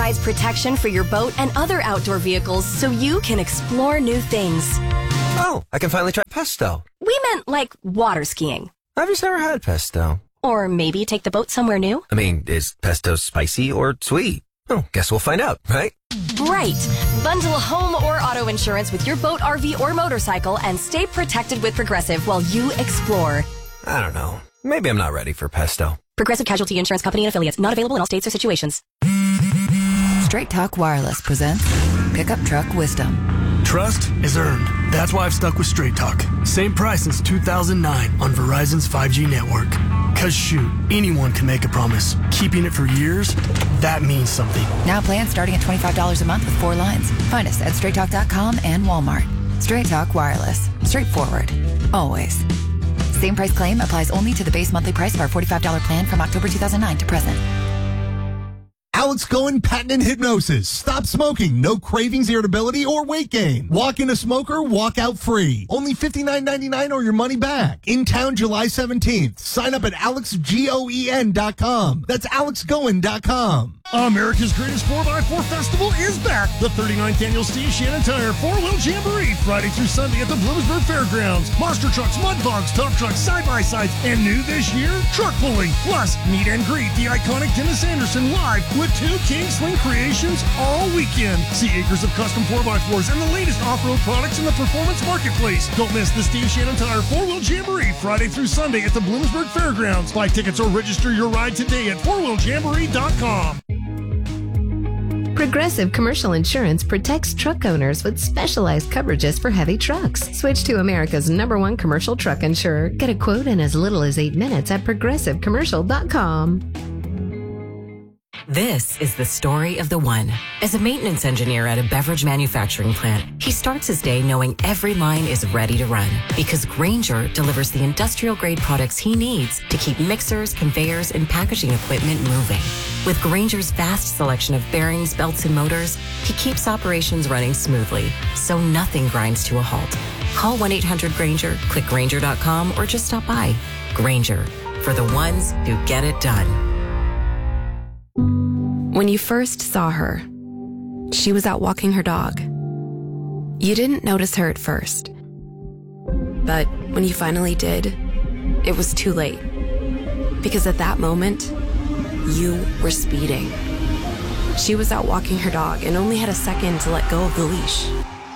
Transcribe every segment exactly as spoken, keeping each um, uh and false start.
provides protection for your boat and other outdoor vehicles so you can explore new things. Oh, I can finally try pesto. We meant like water skiing. I've just never had pesto. Or maybe take the boat somewhere new. I mean, is pesto spicy or sweet? Oh, guess we'll find out, right? Right. Bundle home or auto insurance with your boat, R V, or motorcycle and stay protected with Progressive while you explore. I don't know. Maybe I'm not ready for pesto. Progressive Casualty Insurance Company and Affiliates. Not available in all states or situations. Straight Talk Wireless presents Pickup Truck Wisdom. Trust is earned. That's why I've stuck with Straight Talk. Same price since two thousand nine on Verizon's five G network. Cause shoot, anyone can make a promise. Keeping it for years, that means something. Now plans starting at twenty-five dollars a month with four lines. Find us at straight talk dot com and Walmart. Straight Talk Wireless. Straightforward. Always. Same price claim applies only to the base monthly price of our forty-five dollars plan from October two thousand nine to present. Alex Cohen Patent and Hypnosis. Stop smoking. No cravings, irritability, or weight gain. Walk in a smoker, walk out free. Only fifty-nine ninety-nine or your money back. In town July seventeenth. Sign up at alex goen dot com. That's alex goen dot com. America's Greatest four by four Festival is back. The thirty-ninth Annual Steve Shannon Tire four-wheel jamboree, Friday through Sunday at the Bloomsburg Fairgrounds. Monster trucks, mud bogs, tough trucks, side-by-sides, and new this year, truck pulling. Plus, meet and greet the iconic Dennis Anderson live with two King Sling creations all weekend. See acres of custom four by fours and the latest off-road products in the performance marketplace. Don't miss the Steve Shannon Tire four-wheel jamboree, Friday through Sunday at the Bloomsburg Fairgrounds. Buy tickets or register your ride today at four wheel jamboree dot com. Progressive Commercial Insurance protects truck owners with specialized coverages for heavy trucks. Switch to America's number one commercial truck insurer. Get a quote in as little as eight minutes at progressive commercial dot com. This is the story of the one. As a maintenance engineer at a beverage manufacturing plant, he starts his day knowing every line is ready to run because Grainger delivers the industrial-grade products he needs to keep mixers, conveyors, and packaging equipment moving. With Grainger's vast selection of bearings, belts, and motors, he keeps operations running smoothly, so nothing grinds to a halt. Call one eight hundred Grainger, click Grainger dot com, or just stop by. Grainger, for the ones who get it done. When you first saw her, she was out walking her dog. You didn't notice her at first. But when you finally did, it was too late. Because at that moment, you were speeding. She was out walking her dog and only had a second to let go of the leash.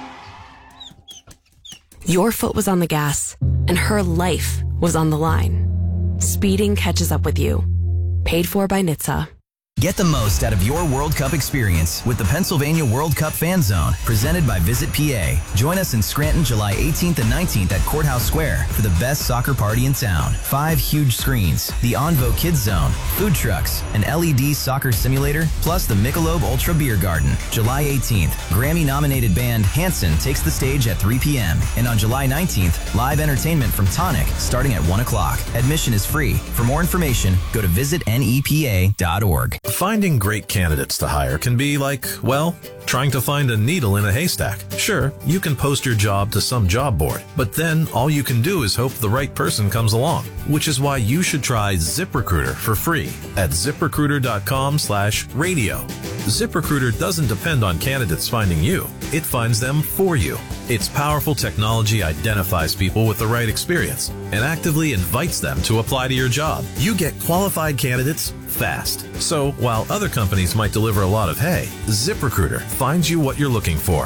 Your foot was on the gas, and her life was on the line. Speeding catches up with you. Paid for by N H T S A. Get the most out of your World Cup experience with the Pennsylvania World Cup Fan Zone, presented by Visit P A. Join us in Scranton July eighteenth and nineteenth at Courthouse Square for the best soccer party in town. Five huge screens, the Onvo Kids Zone, food trucks, an L E D soccer simulator, plus the Michelob Ultra Beer Garden. July eighteenth, Grammy-nominated band Hanson takes the stage at three p.m. And on July nineteenth, live entertainment from Tonic starting at one o'clock. Admission is free. For more information, go to visit N E P A dot org. Finding great candidates to hire can be like, well, trying to find a needle in a haystack. Sure, you can post your job to some job board, but then all you can do is hope the right person comes along, which is why you should try ZipRecruiter for free at zip recruiter dot com slash radio. ZipRecruiter doesn't depend on candidates finding you. It finds them for you. Its powerful technology identifies people with the right experience and actively invites them to apply to your job. You get qualified candidates fast. So while other companies might deliver a lot of hay, ZipRecruiter finds you what you're looking for.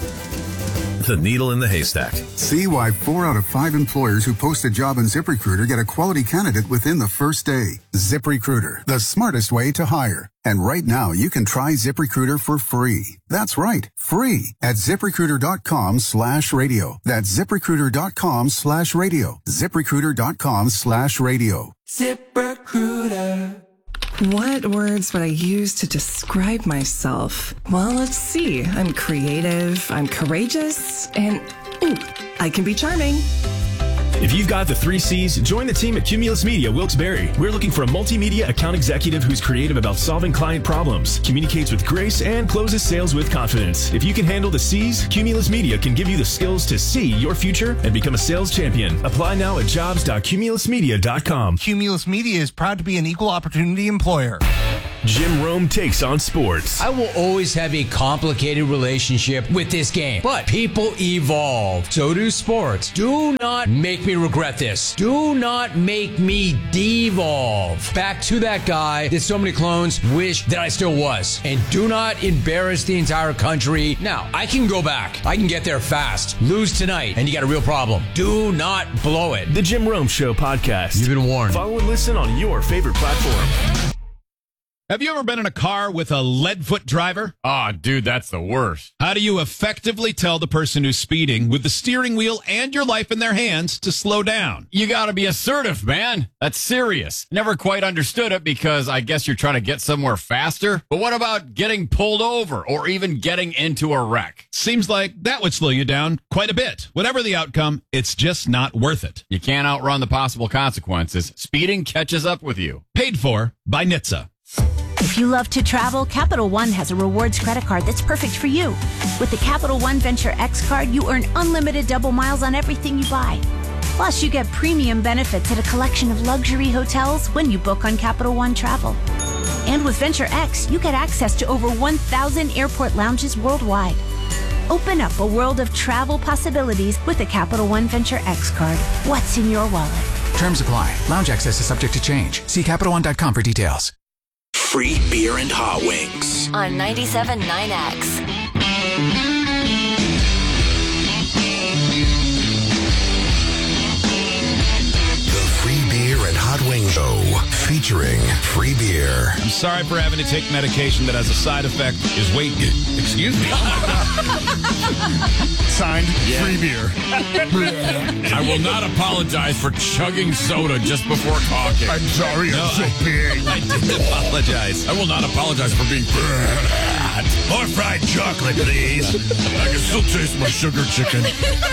The needle in the haystack. See why four out of five employers who post a job in ZipRecruiter get a quality candidate within the first day. ZipRecruiter, the smartest way to hire. And right now, you can try ZipRecruiter for free. That's right, free at zip recruiter dot com slash radio. That's zip recruiter dot com slash radio. zip recruiter dot com slash radio. ZipRecruiter. What words would I use to describe myself? Well, let's see. I'm creative, I'm courageous, and ooh, I can be charming. If you've got the three C's, join the team at Cumulus Media Wilkes-Barre. We're looking for a multimedia account executive who's creative about solving client problems, communicates with grace, and closes sales with confidence. If you can handle the C's, Cumulus Media can give you the skills to see your future and become a sales champion. Apply now at jobs dot cumulus media dot com. Cumulus Media is proud to be an equal opportunity employer. Jim Rome takes on sports. I will always have a complicated relationship with this game, but people evolve. So do sports. Do not make me regret this. Do not make me devolve back to that guy that so many clones wish that I still was. And do not embarrass the entire country. Now, I can go back. I can get there fast. Lose tonight, and you got a real problem. Do not blow it. The Jim Rome Show podcast. You've been warned. Follow and listen on your favorite platform. Have you ever been in a car with a lead-foot driver? Oh, dude, that's the worst. How do you effectively tell the person who's speeding with the steering wheel and your life in their hands to slow down? You got to be assertive, man. That's serious. Never quite understood it because I guess you're trying to get somewhere faster. But what about getting pulled over or even getting into a wreck? Seems like that would slow you down quite a bit. Whatever the outcome, it's just not worth it. You can't outrun the possible consequences. Speeding catches up with you. Paid for by N H T S A. If you love to travel, Capital One has a rewards credit card that's perfect for you. With the Capital One Venture X card, you earn unlimited double miles on everything you buy. Plus, you get premium benefits at a collection of luxury hotels when you book on Capital One Travel. And with Venture X, you get access to over one thousand airport lounges worldwide. Open up a world of travel possibilities with the Capital One Venture X card. What's in your wallet? Terms apply. Lounge access is subject to change. See Capital One dot com for details. Free beer and hot wings on ninety-seven point nine X. The Free Beer and Hot Wing Show, featuring free beer. I'm sorry for having to take medication that has a side effect is weight gain. Excuse me. Oh my God. Signed, Yeah. free beer. I will not apologize for chugging soda just before talking. I'm sorry, I'm so big. I did apologize. I will not apologize for being fat. More fried chocolate, please. I can still taste my sugar chicken.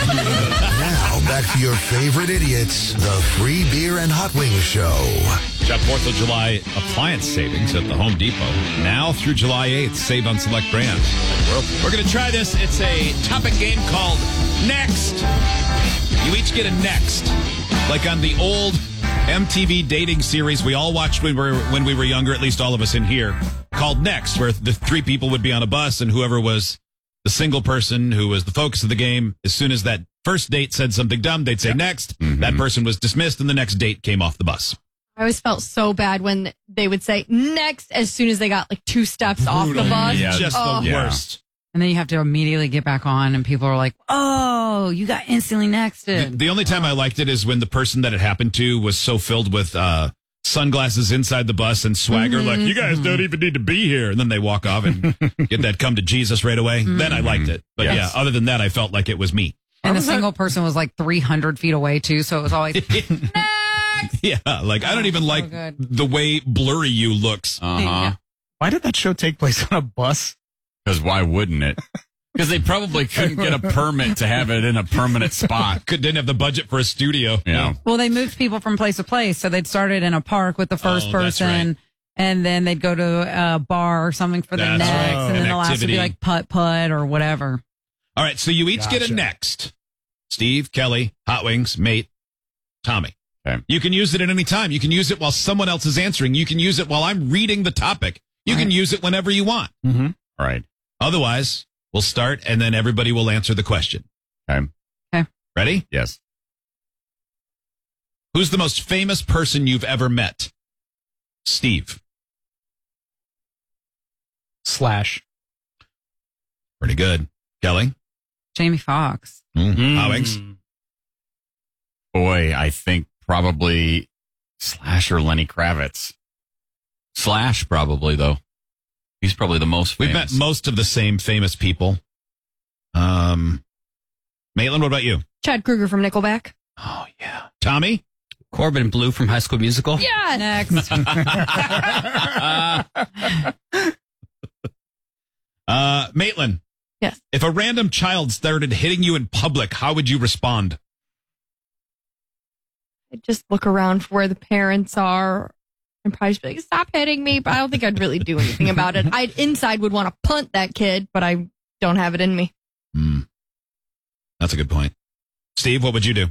Now, back to your favorite idiots, the Free Beer and Hot Wings Show. Got fourth of July appliance savings at the Home Depot. Now through July eighth, save on select brands. We're going to try this. It's a topic game called Next. You each get a next. Like on the old M T V dating series we all watched when we were, when we were younger, at least all of us in here, called Next, where the three people would be on a bus and whoever was the single person who was the focus of the game, as soon as that first date said something dumb, they'd say next. Mm-hmm. That person was dismissed and the next date came off the bus. I always felt so bad when they would say next as soon as they got like two steps off the bus. Yeah, just oh. the worst. And then you have to immediately get back on, and people are like, oh, you got instantly nexted. The, the only time I liked it is when the person that it happened to was so filled with uh, sunglasses inside the bus and swagger, mm-hmm. like, you guys mm-hmm. don't even need to be here. And then they walk off and get that come to Jesus right away. Mm-hmm. Then I liked it. But yes. yeah, other than that, I felt like it was me. And the single person was like three hundred feet away, too, so it was always, yeah, like, I don't even so like good. the way blurry you looks. Uh-huh. Yeah. Why did that show take place on a bus? Because why wouldn't it? Because they probably couldn't get a permit to have it in a permanent spot. Could didn't have the budget for a studio. Yeah. Well, they moved people from place to place, so they'd started in a park with the first Oh, person, that's right. and then they'd go to a bar or something for the That's next, right. and then An the last would be activity. like putt-putt or whatever. All right, so you each get a Gotcha. next. Steve, Kelly, Hot Wings, Mate, Tommy. Okay. You can use it at any time. You can use it while someone else is answering. You can use it while I'm reading the topic. You All can right. use it whenever you want. Mm-hmm. All right. Otherwise, we'll start and then everybody will answer the question. Okay. Okay. Ready? Yes. Who's the most famous person you've ever met? Steve. Slash. Pretty good. Kelly? Jamie Foxx. Mm. Hot Wings? Boy, I think probably Slash or Lenny Kravitz. Slash, probably, though. He's probably the most famous. We've met most of the same famous people. Um, Maitland, what about you? Chad Kruger from Nickelback. Oh, yeah. Tommy? Corbin Blue from High School Musical. Yeah. Next. uh, Maitland. Yes. If a random child started hitting you in public, how would you respond? I'd just look around for where the parents are and probably just be like, stop hitting me. But I don't think I'd really do anything about it. I inside would want to punt that kid, but I don't have it in me. Hmm. That's a good point. Steve, what would you do?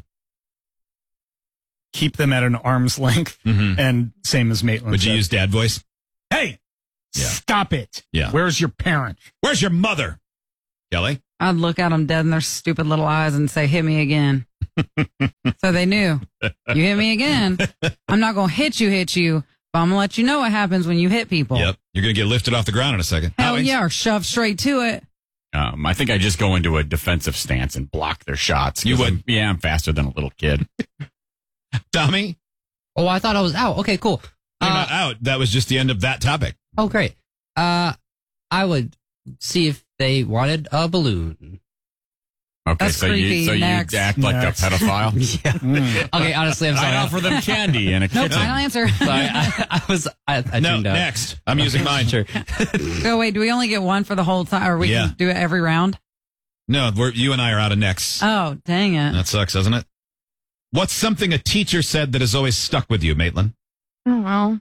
Keep them at an arm's length, Mm-hmm. and same as Maitland Would you said. use dad voice? Hey, Stop it. Yeah. Where's your parent? Where's your mother? Kelly? I'd look at them dead in their stupid little eyes and say, hit me again. So they knew. You hit me again. I'm not going to hit you, hit you, but I'm going to let you know what happens when you hit people. Yep. You're going to get lifted off the ground in a second. Hell Alex? yeah, or shoved straight to it. Um, I think I just go into a defensive stance and block their shots. You 'cause would? I'm- yeah, I'm faster than a little kid. Tommy? Oh, I thought I was out. Okay, cool. You're Uh, not out. That was just the end of that topic. Oh, great. Uh, I would see if they wanted a balloon. Okay, That's so creepy. you so Next. you act like Next. a pedophile. Yeah. Mm. Okay, honestly, I'm sorry. I'd offer them candy and a Nope, kitten. final answer. Sorry, I, I was. I, I No, tuned out. next. I'm using mine. Sure. So wait, do we only get one for the whole time, or we Yeah. can do it every round? No, we're, you and I are out of next. Oh, dang it. That sucks, doesn't it? What's something a teacher said that has always stuck with you, Maitland? I don't know.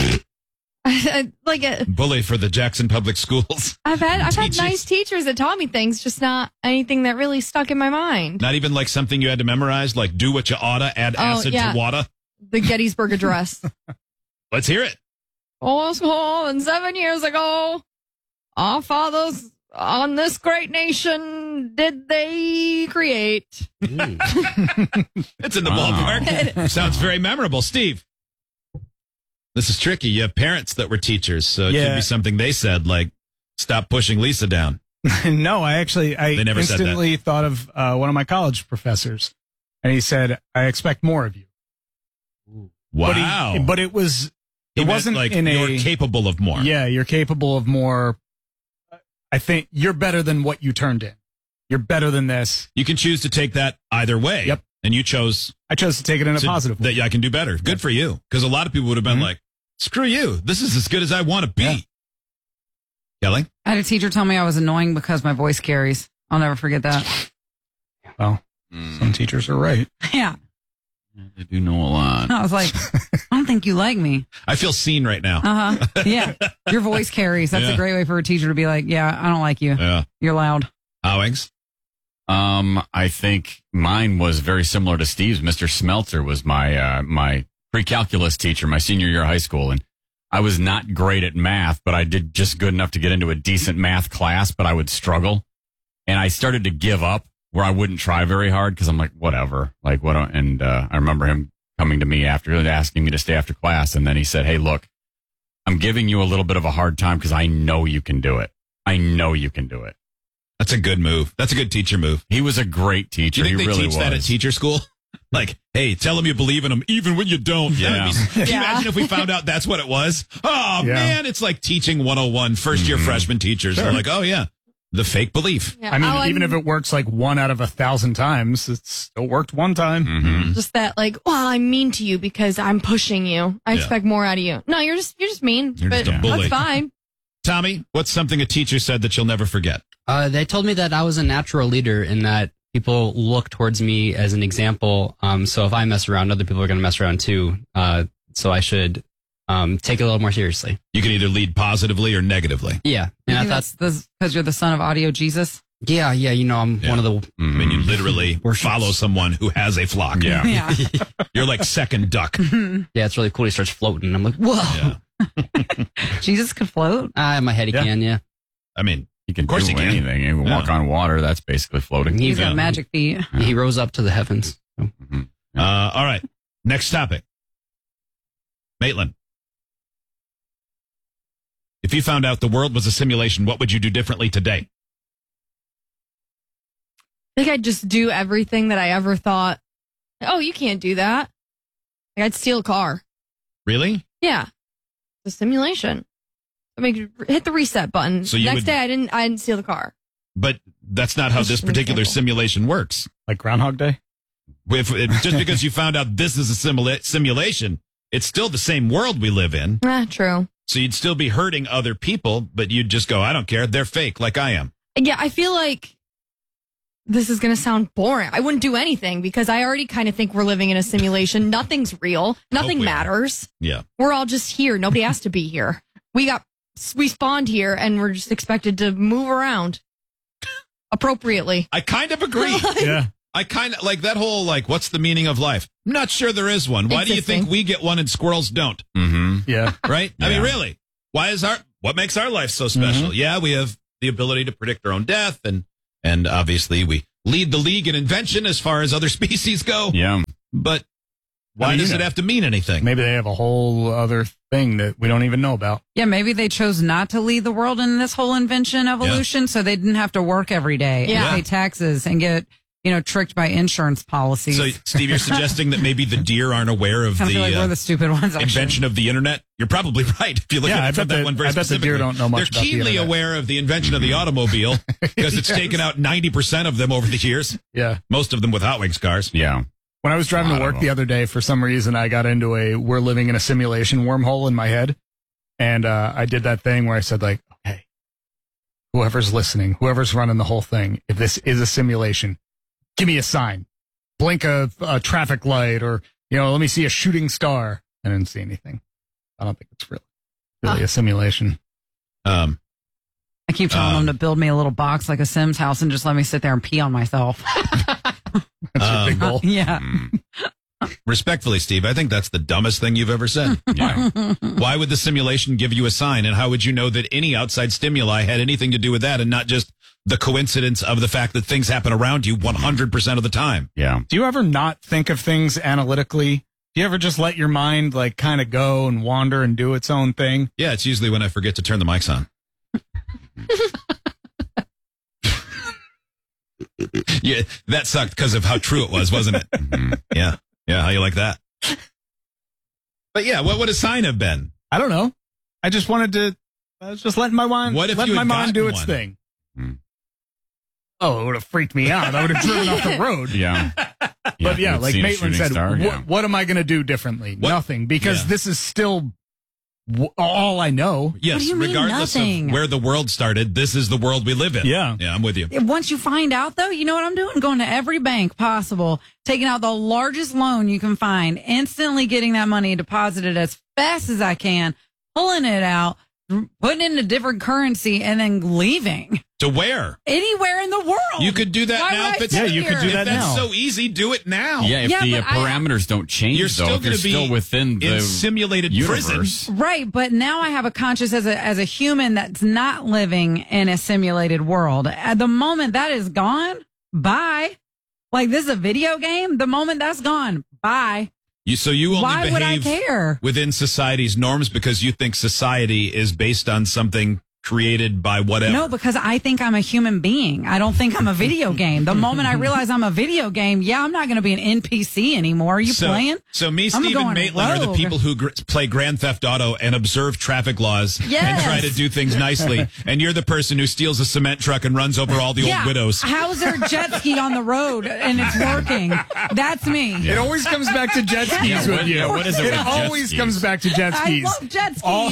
like a, Bully for the Jackson Public Schools. I've had I've had Teachers. nice teachers that taught me things, just not anything that really stuck in my mind. Not even like something you had to memorize, like do what you oughta, add Oh, acid yeah. to water. The Gettysburg Address. Let's hear it. Almost more than seven years ago, our fathers on this great nation did they create. It's in the Wow. ballpark. Sounds very memorable. Steve. This is tricky. You have parents that were teachers, so it could Yeah. be something they said, like, stop pushing Lisa down. No, I actually, I They never said that. instantly thought of uh, one of my college professors, and he said, "I expect more of you." But, Wow. he, but it was, He it meant, wasn't like, in you're a capable of more. Yeah, you're capable of more. I think you're better than what you turned in. You're better than this. You can choose to take that either way. Yep. And you chose I chose to take it in a to- positive way. that I can do better. Good for you. Because a lot of people would have been Mhm. like, screw you. This is as good as I want to be. Kelly? I had a teacher tell me I was annoying because my voice carries. I'll never forget that. Well, some teachers are right. Yeah. They do know a lot. I was like, I don't think you like me. I feel seen right now. Uh huh. Yeah. Your voice carries. That's Yeah. a great way for a teacher to be like, yeah, I don't like you. Yeah. You're loud. Owings? Um, I think mine was very similar to Steve's. Mister Smeltzer was my uh, my pre-calculus teacher my senior year of high school, and I was not great at math, but I did just good enough to get into a decent math class, but I would struggle, and I started to give up where I wouldn't try very hard because I'm like, whatever, like what? And uh, I remember him coming to me after and asking me to stay after class, and then he said, "Hey, look, I'm giving you a little bit of a hard time because I know you can do it. I know you can do it." That's a good move. That's a good teacher move. He was a great Do teacher. you think he they really teach was. that at teacher school? Like, hey, tell them you believe in them even when you don't. Yeah. That'd be- Can you Yeah. imagine if we found out that's what it was? Oh, Yeah. man, it's like teaching one oh one first year Mhm. freshman teachers. They're like, oh, yeah, the fake belief. Yeah, I mean, I'll- even if it works like one out of a thousand times, it still worked one time. Mm-hmm. just that, like, well, I'm mean to you because I'm pushing you. I Yeah. expect more out of you. No, you're just you're just mean. You're but just a bully. that's fine. Tommy, what's something a teacher said that you'll never forget? Uh, they told me that I was a natural leader and that people look towards me as an example. Um, so if I mess around, other people are going to mess around too. Uh, so I should um, take it a little more seriously. You can either lead positively or negatively. Yeah. You And I think thought, that's because you're the son of Audio Jesus? yeah, yeah, you know, I'm Yeah. one of the. I mean, you literally follow someone who has a flock. Yeah. Yeah. You're like second duck. Yeah, it's really cool. He starts floating. I'm like, whoa. Yeah. Jesus could float? Ah, in my head, he Yeah. can, yeah. I mean, He can Of course do he can. anything. He can Yeah. walk on water. That's basically floating. He's Yeah. got magic feet. He rose up to the heavens. Mhm. uh, all right. Next topic. Maitland. If you found out the world was a simulation, what would you do differently today? I think I'd just do everything that I ever thought, oh, you can't do that. Like, I'd steal a car. Really? Yeah. It's a simulation. I mean, hit the reset button. So you Next would- day, I didn't. I didn't steal the car. But that's not how That's this just an particular example. simulation works. Like Groundhog Day? If, if- just because you found out this is a simula- simulation, it's still the same world we live in. Ah, true. So you'd still be hurting other people, but you'd just go, I don't care. They're fake, like I am. Yeah, I feel like this is going to sound boring. I wouldn't do anything because I already kind of think we're living in a simulation. Nothing's real. Nothing we are. matters. Yeah. We're all just here. Nobody has to be here. We got we spawned here and we're just expected to move around appropriately. I kind of agree. Yeah. I kind of like that whole, like, what's the meaning of life? I'm not sure there is one. Why do you Existing. think we get one and squirrels don't? Mm-hmm. Yeah. Right? I mean, Yeah. really? Why is our, what makes our life so special? Mm-hmm. Yeah, we have the ability to predict our own death, and and obviously we lead the league in invention as far as other species go. Yeah. But why I mean, does you it know, have to mean anything? Maybe they have a whole other thing that we don't even know about. Yeah, maybe they chose not to lead the world in this whole invention evolution, so they didn't have to work every day Yeah. and pay taxes and get, you know, tricked by insurance policies. So, Steve, you're suggesting that maybe the deer aren't aware of I the, feel like uh, we're the stupid ones. Actually. invention of the internet? You're probably right. If you look Yeah, at I it from bet that the- one very I bet the deer specifically. don't know much They're about the keenly internet. aware of the invention of the automobile because it's Yes. taken out ninety percent of them over the years. Yeah. Most of them with Hot Wings cars. Yeah. When I was driving to work the other day, for some reason, I got into a we're living in a simulation wormhole in my head. And uh, I did that thing where I said, like, okay, whoever's listening, whoever's running the whole thing, if this is a simulation, give me a sign. Blink a, a traffic light or, you know, let me see a shooting star. I didn't see anything. I don't think it's really, really Huh. a simulation. Um, I keep telling Um, them to build me a little box like a Sims house and just let me sit there and pee on myself. That's your big Um, goal. Yeah. Respectfully, Steve, I think that's the dumbest thing you've ever said. Yeah. Why would the simulation give you a sign? And how would you know that any outside stimuli had anything to do with that and not just the coincidence of the fact that things happen around you one hundred percent of the time? Yeah. Do you ever not think of things analytically? Do you ever just let your mind like kind of go and wander and do its own thing? Yeah, it's usually when I forget to turn the mics on. Yeah, that sucked because of how true it was, wasn't it? Mm-hmm. Yeah. Yeah, how you like that? But yeah, what would a sign have been? I don't know. I just wanted to. I was just letting my mind. What if let you my had mind do gotten its one? thing? Hmm. Oh, it would have freaked me out. I would have driven off the road. Yeah. But yeah, you'd like seen a Maitland shooting said, star, what, yeah. what am I going to do differently? What? Nothing, because Yeah. this is still w- all I know. Yes, do you mean regardless nothing? of where the world started, this is the world we live in. Yeah. Yeah, I'm with you. Once you find out, though, you know what I'm doing? Going to every bank possible, taking out the largest loan you can find, instantly getting that money deposited as fast as I can, pulling it out, putting it in a different currency, and then leaving. To where? Anywhere in the world. You could do that Why now. would If I it's, Yeah, sit you could here? do if that that's now. so easy, do it now. Yeah, if Yeah, the uh, but I- parameters don't change, You're though, still if you're going to be still within the in simulated universe. prison. Right, but now I have a conscience as a as a human that's not living in a simulated world. At the moment that is gone, bye. Like this is a video game. The moment that's gone, bye. You, so you only Why would I behave care? within society's norms because you think society is based on something created by whatever. No, because I think I'm a human being. I don't think I'm a video game. The moment I realize I'm a video game, yeah, I'm not going to be an N P C anymore. Are you so, playing? So me, I'm Steve, and going Maitland are the rogue. people who gr- play Grand Theft Auto and observe traffic laws and Yes. try to do things nicely. And you're the person who steals a cement truck and runs over all the yeah. old widows. How's their jet ski on the road and it's working? That's me. It always comes back to jet skis Yeah, with what- you. yeah, what is it It with jet always skis? comes back to jet I skis. love jet skis. All,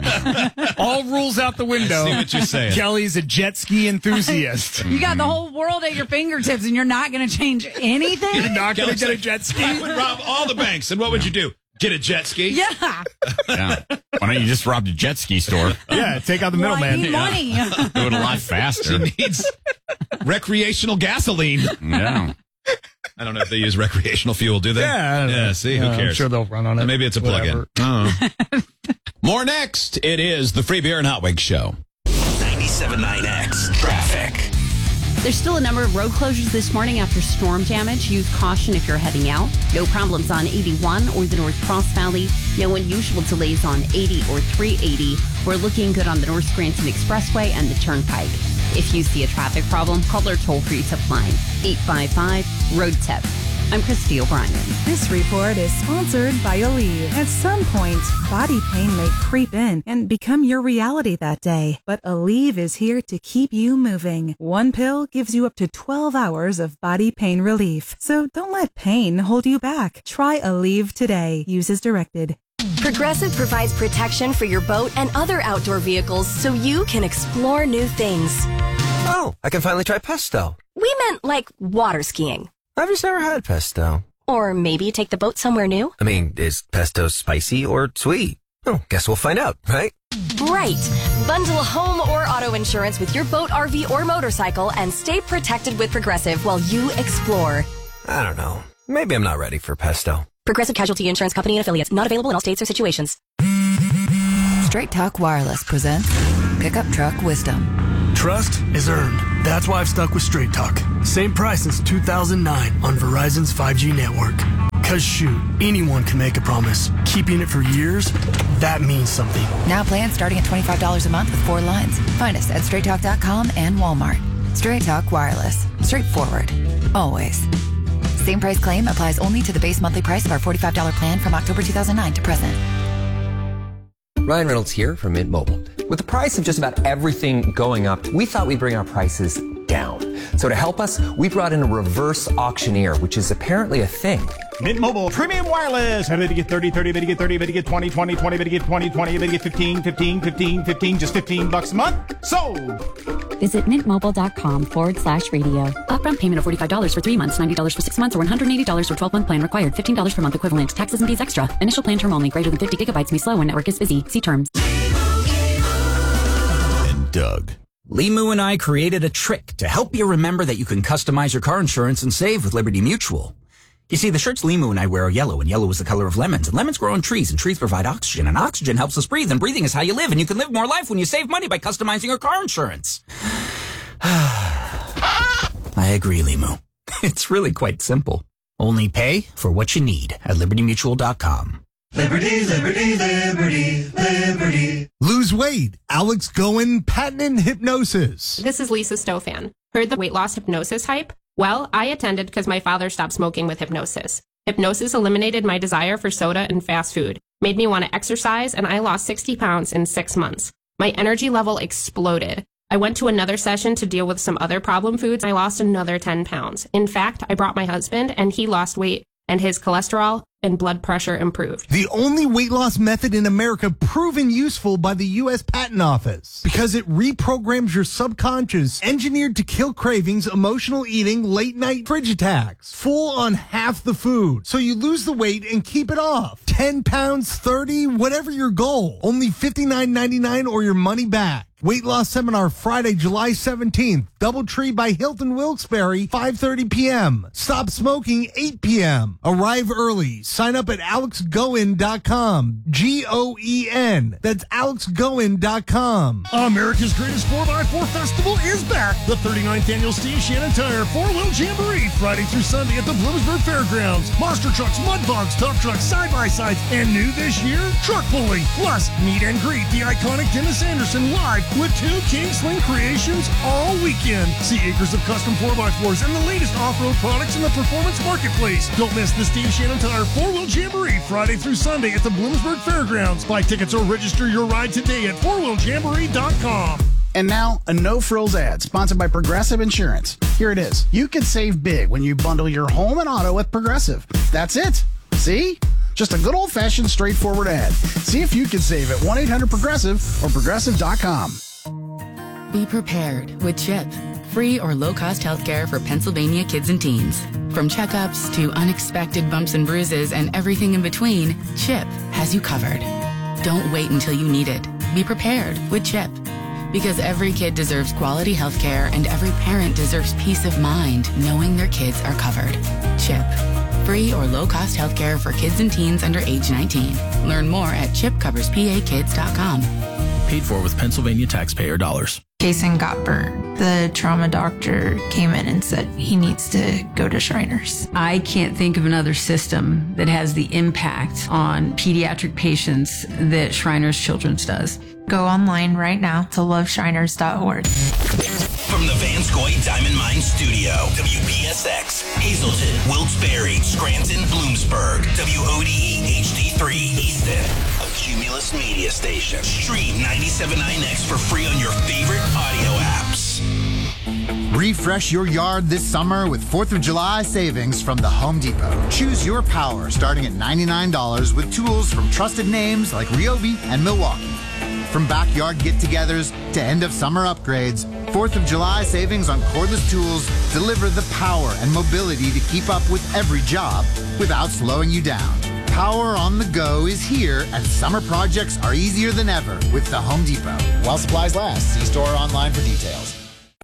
all rules out the window. I see what you're saying. Kelly's a jet ski enthusiast. You got the whole world at your fingertips and you're not going to change anything? You're not going to Kelly's get a like, jet ski. I would rob all the banks. And what would you do? Get a jet ski? Yeah. Yeah. Why don't you just rob the jet ski store? Yeah, take out the Well, I middleman. need money. Do it a lot faster. She needs recreational gasoline. Yeah. I don't know if they use recreational fuel, do they? Yeah, I don't know. Yeah, see, who Yeah, I'm cares? sure they'll run on it. Maybe it's a plug-in. Whatever. Oh. More next. It is the Free Beer and Hot Wings Show. ninety-seven point nine X Traffic. There's still a number of road closures this morning after storm damage. Use caution if you're heading out. No problems on eighty-one or the North Cross Valley. No unusual delays on eighty or three eighty. We're looking good on the North Scranton Expressway and the Turnpike. If you see a traffic problem, call our toll-free tip line, eight five five, road tip. I'm Christy O'Brien. This report is sponsored by Aleve. At some point, body pain may creep in and become your reality that day. But Aleve is here to keep you moving. One pill gives you up to twelve hours of body pain relief. So don't let pain hold you back. Try Aleve today. Use as directed. Progressive provides protection for your boat and other outdoor vehicles so you can explore new things. Oh, I can finally try pesto. We meant like water skiing. I've just never had pesto. Or maybe take the boat somewhere new. I mean, is pesto spicy or sweet? Oh, guess we'll find out, right? Right. Bundle home or auto insurance with your boat, R V, or motorcycle and stay protected with Progressive while you explore. I don't know. Maybe I'm not ready for pesto. Progressive Casualty Insurance Company and affiliates. Not available in all states or situations. Straight Talk Wireless presents Pickup Truck Wisdom. Trust is earned. That's why I've stuck with Straight Talk. Same price since two thousand nine on Verizon's five G network. Cause shoot, anyone can make a promise. Keeping it for years, that means something. Now plans starting at twenty-five dollars a month with four lines. Find us at straight talk dot com and Walmart. Straight Talk Wireless. Straightforward. Always. Same price claim applies only to the base monthly price of our forty-five dollars plan from October two thousand nine to present. Ryan Reynolds here from Mint Mobile. With the price of just about everything going up, we thought we'd bring our prices down. So to help us, we brought in a reverse auctioneer, which is apparently a thing. Mint Mobile Premium Wireless. How did you get thirty, thirty, how did you get thirty, how did you get twenty, twenty, twenty, how did you get twenty, twenty, how did you get fifteen, fifteen, fifteen, fifteen, just fifteen bucks a month? Sold! Visit mintmobile.com forward slash radio. Upfront payment of forty-five dollars for three months, ninety dollars for six months, or one hundred eighty dollars for twelve-month plan required. fifteen dollars per month equivalent. Taxes and fees extra. Initial plan term only. Greater than fifty gigabytes may slow when network is busy. See terms. And Doug. Limu and I created a trick to help you remember that you can customize your car insurance and save with Liberty Mutual. You see, the shirts Limu and I wear are yellow, and yellow is the color of lemons, and lemons grow on trees, and trees provide oxygen, and oxygen helps us breathe, and breathing is how you live, and you can live more life when you save money by customizing your car insurance. I agree, Limu. It's really quite simple. Only pay for what you need at liberty mutual dot com. Liberty, liberty, liberty, liberty. Lose weight. Alex Goen, patented hypnosis. This is Lisa Stofan. Heard the weight loss hypnosis hype? Well, I attended because my father stopped smoking with hypnosis. Hypnosis eliminated my desire for soda and fast food, made me want to exercise, and I lost sixty pounds in six months. My energy level exploded. I went to another session to deal with some other problem foods. I lost another ten pounds. In fact, I brought my husband, and he lost weight, and his cholesterol and blood pressure improved. The only weight loss method in America proven useful by the U S Patent Office because it reprograms your subconscious, engineered to kill cravings, emotional eating, late night fridge attacks, full on half the food. So you lose the weight and keep it off. ten pounds, thirty, whatever your goal. Only fifty-nine ninety-nine or your money back. Weight loss seminar Friday, July seventeenth. Doubletree by Hilton Wilkes-Barre, five thirty p.m. Stop smoking, eight p.m. Arrive early. Sign up at alex goen dot com. G O E N. That's alex goen dot com. America's greatest four by four festival is back. The thirty-ninth annual Steve Shannon Tire four-wheel jamboree, Friday through Sunday at the Bloomsburg Fairgrounds. Monster trucks, mud dogs, tough trucks, side-by-sides, and new this year, truck pulling. Plus, meet and greet the iconic Dennis Anderson live with two King Sling creations all weekend. See acres of custom four by fours and the latest off-road products in the performance marketplace. Don't miss the Steve Shannon Tire four-wheel jamboree Friday through Sunday at the Bloomsburg Fairgrounds. Buy tickets or register your ride today at four wheel jamboree dot com. And now, a no-frills ad sponsored by Progressive Insurance. Here it is. You can save big when you bundle your home and auto with Progressive. That's it. See? Just a good old-fashioned straightforward ad. See if you can save at one eight hundred progressive or progressive dot com. Be prepared with CHIP, free or low-cost healthcare for Pennsylvania kids and teens. From checkups to unexpected bumps and bruises and everything in between, CHIP has you covered. Don't wait until you need it. Be prepared with CHIP. Because every kid deserves quality healthcare and every parent deserves peace of mind knowing their kids are covered. CHIP. Free or low-cost healthcare for kids and teens under age nineteen. Learn more at chip covers p a kids dot com. Paid for with Pennsylvania taxpayer dollars. Jason got burnt. The trauma doctor came in and said he needs to go to Shriners. I can't think of another system that has the impact on pediatric patients that Shriners Children's does. Go online right now to love shriners dot org. From the Vanscoy Diamond Mine Studio, W P S X, Hazleton, Wilkes-Barre, Scranton, Bloomsburg, W O D E H D three, Easton, a Cumulus media station. Stream ninety-seven point nine X for free on your favorite audio apps. Refresh your yard this summer with fourth of July savings from the Home Depot. Choose your power starting at ninety-nine dollars with tools from trusted names like Ryobi and Milwaukee. From backyard get-togethers to end-of-summer upgrades, fourth of July savings on cordless tools deliver the power and mobility to keep up with every job without slowing you down. Power on the go is here, and summer projects are easier than ever with the Home Depot. While supplies last, see store or online for details.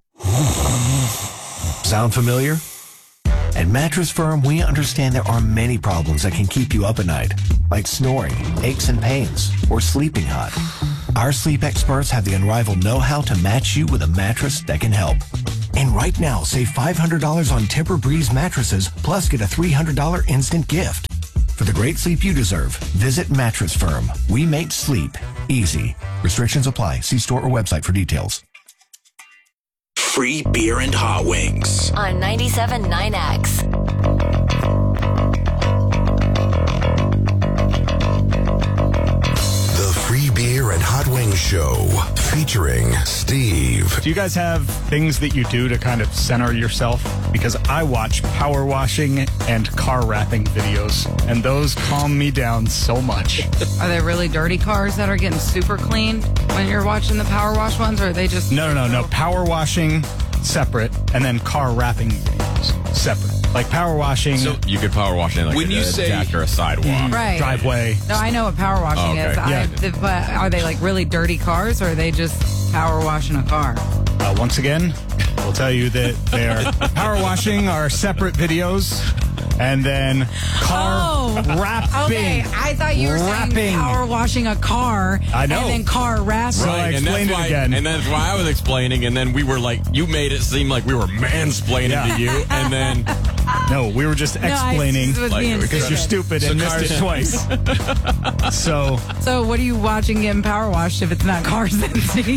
Sound familiar? At Mattress Firm, we understand there are many problems that can keep you up at night, like snoring, aches and pains, or sleeping hot. Our sleep experts have the unrivaled know-how to match you with a mattress that can help. And right now, save five hundred dollars on Tempur-Breeze mattresses, plus get a three hundred dollars instant gift. For the great sleep you deserve, visit Mattress Firm. We make sleep easy. Restrictions apply. See store or website for details. Free beer and hot wings. On ninety-seven point nine X. Free Beer and Hot Wings Show featuring Steve. Do you guys have things that you do to kind of center yourself? Because I watch power washing and car wrapping videos, and those calm me down so much. Are they really dirty cars that are getting super clean when you're watching the power wash ones, or are they just... No, no, no, no. Power washing, separate, and then car wrapping videos, separate. Like power washing. So you could power wash in like when a, you a say, deck or a sidewalk. Right. Driveway. No, I know what power washing oh, okay. is. Yeah. I, the, but are they like really dirty cars, or are they just power washing a car? Uh, once again, we'll tell you that they are power washing are separate videos, and then car oh, wrapping. Okay, I thought you were wrapping. saying power washing a car. I know. And then car wrapping. So I and explained that's it why, again. And that's why I was explaining, and then we were like, you made it seem like we were mansplaining Yeah. to you, and then... No, we were just explaining no, like, because you're stupid so and missed it twice. so, so what are you watching getting power washed if it's not cars empty?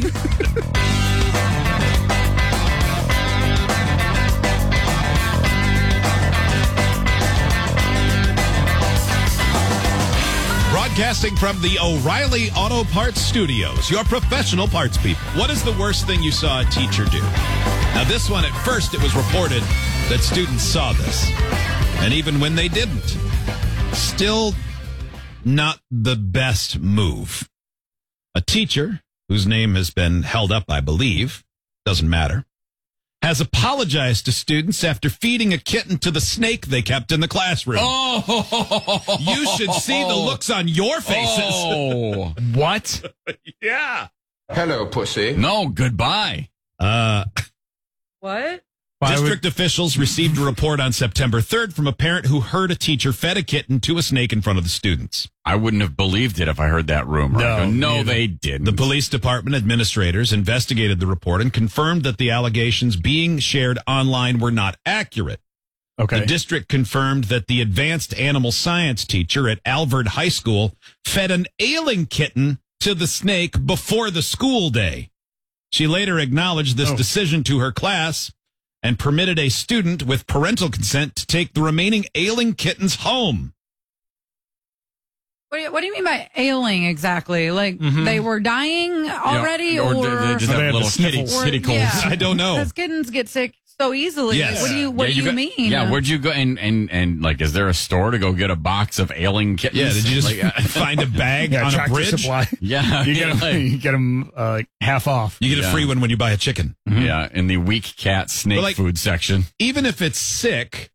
Broadcasting from the O'Reilly Auto Parts Studios, your professional parts people. What is the worst thing you saw a teacher do? Now, this one, at first, it was reported that students saw this. And even when they didn't, still not the best move. A teacher, whose name has been held up, I believe, doesn't matter, has apologized to students after feeding a kitten to the snake they kept in the classroom. Oh! You should see the looks on your faces. Oh. What? Yeah. Hello, pussy. No, goodbye. Uh, what? District officials received a report on September third from a parent who heard a teacher fed a kitten to a snake in front of the students. I wouldn't have believed it if I heard that rumor. No, no neither. they didn't. The police department administrators investigated the report and confirmed that the allegations being shared online were not accurate. Okay. The district confirmed that the advanced animal science teacher at Alvord High School fed an ailing kitten to the snake before the school day. She later acknowledged this Oh. decision to her class and permitted a student with parental consent to take the remaining ailing kittens home. What do you, what do you mean by ailing exactly? Like Mhm. they were dying already, Yeah, or, or, they, they just Or they have had little the kitty, sniffles. kitty colds. Yeah. I don't know. Because kittens get sick so easily. Yes. Like, what do you what Yeah, do you got- mean? Yeah, where'd you go? And, and, and like, is there a store to go get a box of ailing kittens? Yeah, did you just Like, uh, find a bag Yeah, on a Tractor bridge? Supply. yeah, You get them, like- you get them uh, like half off. You get a Yeah. free one when you buy a chicken. yeah, in the weak cat snake But, like- food section. Even if it's sick,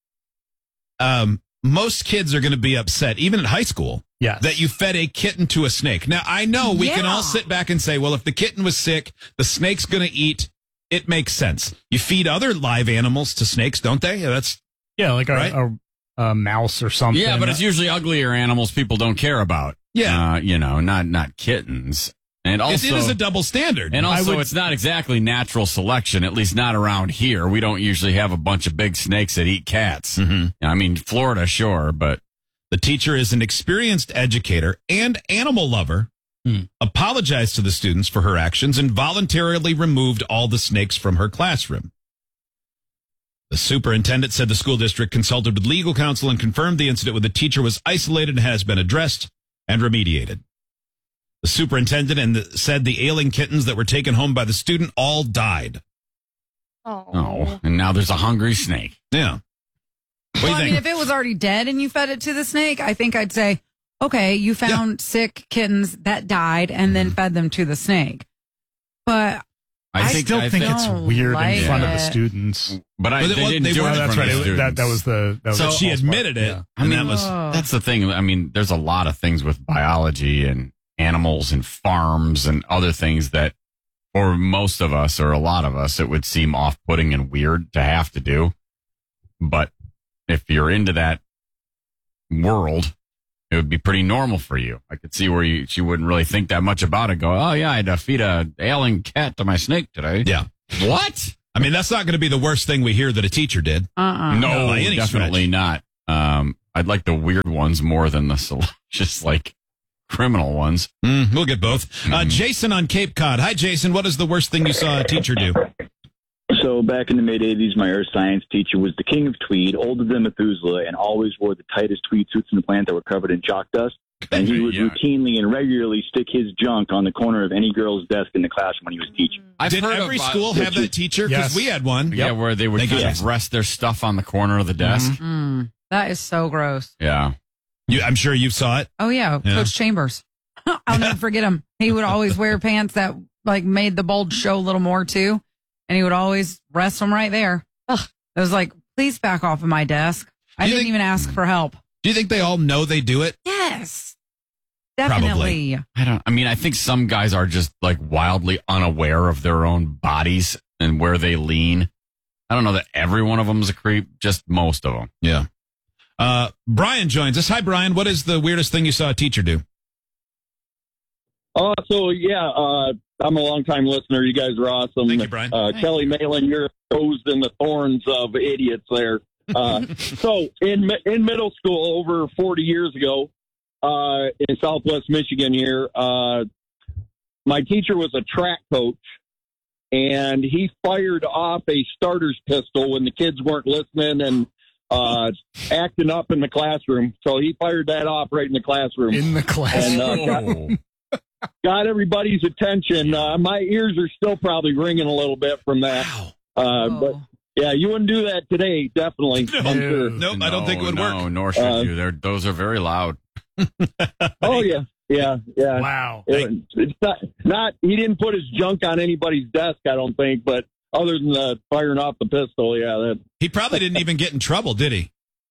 um, most kids are going to be upset, even at high school, Yes. that you fed a kitten to a snake. Now, I know we can Yeah. all sit back and say, well, if the kitten was sick, the snake's going to eat. It makes sense. You feed other live animals to snakes, don't they? Yeah, that's Yeah, like a, Right? a, a mouse or something. Yeah, but it's usually uglier animals people don't care about. Yeah. Uh, you know, not not kittens. And also, it, it is a double standard. and I also, would- it's not exactly natural selection. At least not around here. We don't usually have a bunch of big snakes that eat cats. Mhm. I mean, Florida, sure, but The teacher is an experienced educator and animal lover, Hmm. apologized to the students for her actions, and voluntarily removed all the snakes from her classroom. The superintendent said the school district consulted with legal counsel and confirmed the incident with the teacher was isolated and has been addressed and remediated. The superintendent and the, said the ailing kittens that were taken home by the student all died. oh, and now there's a hungry snake. Yeah. What do Well, you I think? mean, if it was already dead and you fed it to the snake, I think I'd say, okay, you found sick kittens that died and then fed them to the snake. But I, I think still I think, think- it's don't weird like in front of the it. students. But I But they it was- didn't they do were- it in that's front right. of the It- that, students. that was the. That was So the she false part. admitted it, Yeah. I and mean, that was Oh. that's the thing. I mean, there's a lot of things with biology and animals and farms and other things that, for most of us or a lot of us, it would seem off-putting and weird to have to do. But if you're into that world, it it would be pretty normal for you. I could see where you she wouldn't really think that much about it. Go, oh yeah, I had to feed a ailing cat to my snake today. Yeah. What? I mean, that's not going to be the worst thing we hear that a teacher did. Uh-uh. No, by any definitely stretch. not. Um, I'd like the weird ones more than the salacious, like criminal ones. Mm, we'll get both. Mm. Uh, Jason on Cape Cod. Hi, Jason. What is the worst thing you saw a teacher do? So back in the mid-eighties, my earth science teacher was the king of tweed, older than Methuselah, and always wore the tightest tweed suits in the plant that were covered in chalk dust. And he would Yeah. routinely and regularly stick his junk on the corner of any girl's desk in the classroom when he was teaching. I've Did heard every of, uh, school have that teacher? Because Yes. we had one. Yeah, where they would Thank kind you. of rest their stuff on the corner of the desk. Mm, that is so gross. Yeah. You, I'm sure you saw it. Oh yeah, Yeah. Coach Chambers. I'll never forget him. He would always wear pants that like made the bulge show a little more too, and he would always rest them right there. Ugh. It was like, please back off of my desk. I Do you didn't think- even ask for help. Do you think they all know they do it? Yes, Probably. definitely. I don't, I mean, I think some guys are just like wildly unaware of their own bodies and where they lean. I don't know that every one of them is a creep, just most of them. Yeah. Uh, Brian joins us. Hi, Brian. What is the weirdest thing you saw a teacher do? Uh, so, yeah, uh, I'm a long-time listener. You guys are awesome. Thank you, Brian. Uh, Kelly Malin, you're exposed in the thorns of idiots there. Uh, so, in in middle school, over forty years ago, uh, in Southwest Michigan here, uh, my teacher was a track coach, and he fired off a starter's pistol when the kids weren't listening and uh, acting up in the classroom. So he fired that off right in the classroom. In the classroom. And, uh, got- got everybody's attention. Uh, my ears are still probably ringing a little bit from that. Wow. Uh, But yeah, you wouldn't do that today, definitely. No. I'm sure. Nope, I don't think it would no, work. nor should Uh, you. They're, those are very loud. Oh yeah, yeah, yeah. Wow. It- it's not, not. He didn't put his junk on anybody's desk, I don't think. But other than the firing off the pistol, yeah, that. He probably didn't even get in trouble, did he?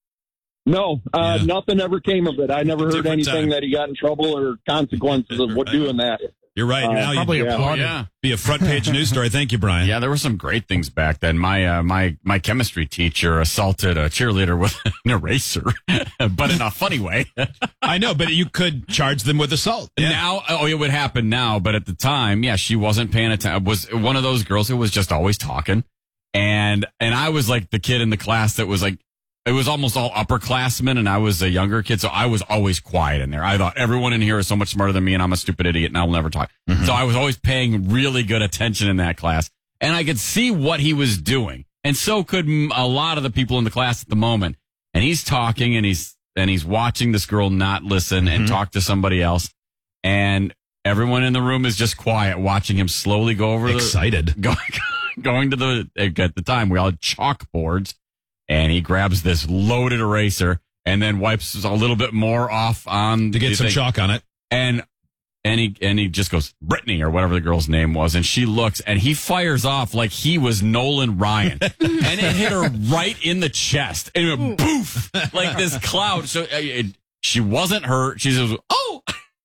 No, uh, Yeah. nothing ever came of it. I never heard Different anything time. that he got in trouble or consequences of what doing that. You're right. Uh, now Probably you'd applauded. Yeah. be a front page news story. Thank you, Brian. Yeah, there were some great things back then. My uh, my my chemistry teacher assaulted a cheerleader with an eraser, but in a funny way. I know, but you could charge them with assault. Yeah. Now, oh, it would happen now, but at the time, yeah, she wasn't paying attention. Was one of those girls who was just always talking, and and I was like the kid in the class that was like, it was almost all upperclassmen, and I was a younger kid, so I was always quiet in there. I thought everyone in here is so much smarter than me, and I'm a stupid idiot, and I'll never talk. Mm-hmm. So I was always paying really good attention in that class, and I could see what he was doing, and so could m- a lot of the people in the class at the moment. And he's talking, and he's and he's watching this girl not listen and Mhm. talk to somebody else, and everyone in the room is just quiet, watching him slowly go over Excited. the going going to the at the time we all had chalkboards. And he grabs this loaded eraser and then wipes a little bit more off on To get the some thing. chalk on it. And and he and he just goes, Brittany, or whatever the girl's name was, and she looks and he fires off like he was Nolan Ryan. And it hit her right in the chest. And it went poof, like this cloud. So uh, it, she wasn't hurt. She says, oh.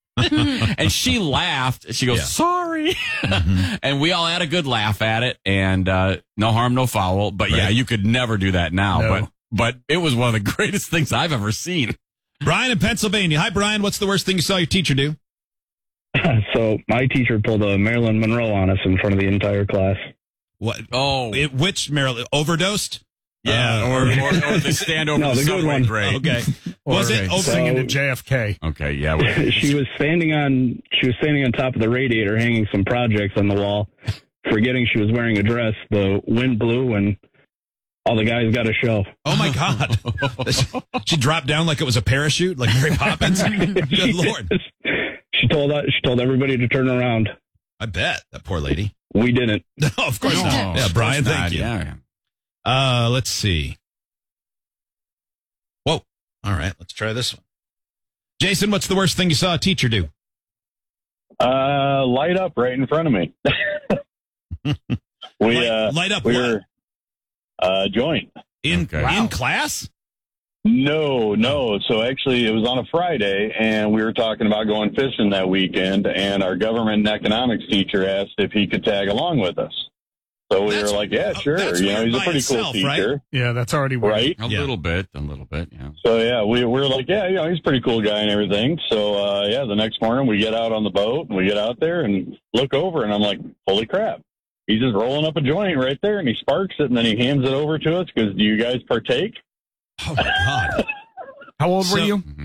And she laughed. She goes, Yeah. sorry. And we all had a good laugh at it, and uh, no harm, no foul. But yeah, Right. you could never do that now. No. But but it was one of the greatest things I've ever seen. Brian in Pennsylvania. Hi, Brian. What's the worst thing you saw your teacher do? So my teacher pulled a Marilyn Monroe on us in front of the entire class. What? Oh, It, which Marilyn? Overdosed? yeah, Uh, or, or or they stand over No, the the good subway one. grate. Okay. Or Was it over? singing to So- J F K. Okay, yeah. well, She was standing on she was standing on top of the radiator hanging some projects on the wall, forgetting she was wearing a dress. The wind blew and all the guys got a show. Oh, my God. She dropped down like it was a parachute, like Mary Poppins? Good Lord. She told us, she told everybody to turn around. I bet. That poor lady. We didn't. No, of course No, not. Yeah, of Brian, course thank not. you. Yeah. Uh, let's see. Whoa. All right, let's try this one. Jason, what's the worst thing you saw a teacher do? Uh, light up right in front of me. we Light- uh, light up we what? were uh, joint. In Okay. in class? No, no. So actually, it was on a Friday, and we were talking about going fishing that weekend. And our government and economics teacher asked if he could tag along with us. So we That's- were like, yeah, sure. that's You know, weird he's a by pretty itself, cool right? teacher. Yeah, that's already weird. Right? A Yeah. little bit, a little bit, yeah. So yeah, we, we were like, yeah, you know, he's a pretty cool guy and everything. So uh, yeah, the next morning we get out on the boat and we get out there and look over and I'm like, holy crap. He's just rolling up a joint right there and he sparks it and then he hands it over to us because do you guys partake? Oh, my God. How old were So- you?